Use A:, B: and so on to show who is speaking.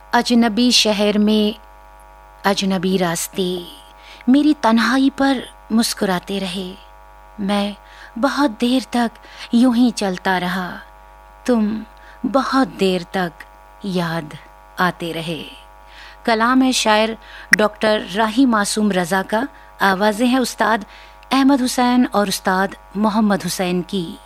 A: अजनबी शहर में अजनबी रास्ते मेरी तन्हाई पर मुस्कुराते रहे। मैं बहुत देर तक यूं ही चलता रहा। तुम बहुत देर तक याद आते रहे। कलाम है शायर डॉक्टर राही मासूम रज़ा का। आवाज़ें हैं उस्ताद अहमद हुसैन और उस्ताद मोहम्मद हुसैन की।